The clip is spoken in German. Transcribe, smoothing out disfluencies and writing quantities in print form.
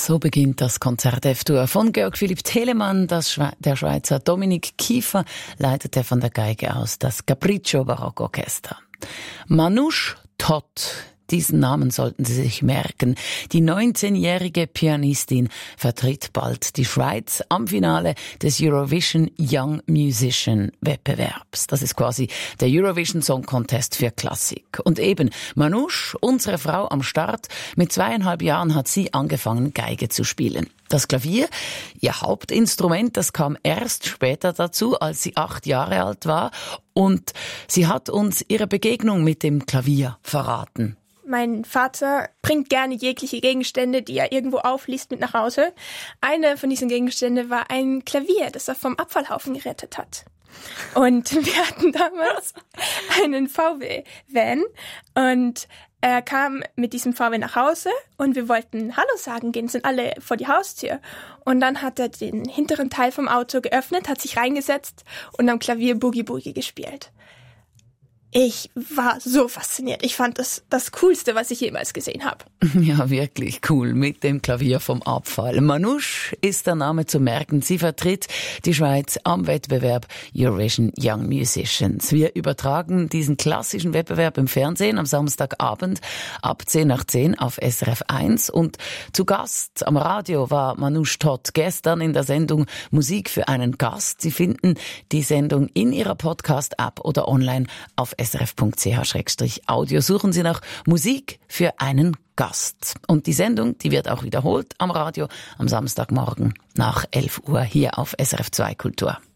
So beginnt das Konzert F-Dur von Georg Philipp Telemann. Der Schweizer Dominik Kiefer leitete von der Geige aus das Capriccio Barockorchester. Manouche Todt. Diesen Namen sollten Sie sich merken. Die 19-jährige Pianistin vertritt bald die Schweiz am Finale des Eurovision Young Musician Wettbewerbs. Das ist quasi der Eurovision Song Contest für Klassik. Und eben Manouche, unsere Frau am Start, mit 2,5 Jahren hat sie angefangen, Geige zu spielen. Das Klavier, ihr Hauptinstrument, das kam erst später dazu, als sie 8 Jahre alt war. Und sie hat uns ihre Begegnung mit dem Klavier verraten. Mein Vater bringt gerne jegliche Gegenstände, die er irgendwo aufliest, mit nach Hause. Eine von diesen Gegenständen war ein Klavier, das er vom Abfallhaufen gerettet hat. Und wir hatten damals einen VW-Van und er kam mit diesem VW nach Hause und wir wollten Hallo sagen gehen, sind alle vor die Haustür. Und dann hat er den hinteren Teil vom Auto geöffnet, hat sich reingesetzt und am Klavier Boogie Boogie gespielt. Ich war so fasziniert. Ich fand das Coolste, was ich jemals gesehen habe. Ja, wirklich cool mit dem Klavier vom Abfall. Manouche ist der Name zu merken. Sie vertritt die Schweiz am Wettbewerb Eurovision Young Musicians. Wir übertragen diesen klassischen Wettbewerb im Fernsehen am Samstagabend ab 10 nach 10 auf SRF 1. Und zu Gast am Radio war Manouche Todt gestern in der Sendung Musik für einen Gast. Sie finden die Sendung in ihrer Podcast-App oder online auf srf.ch/audio. Suchen Sie nach Musik für einen Gast. Und die Sendung, die wird auch wiederholt am Radio am Samstagmorgen nach 11 Uhr hier auf SRF 2 Kultur.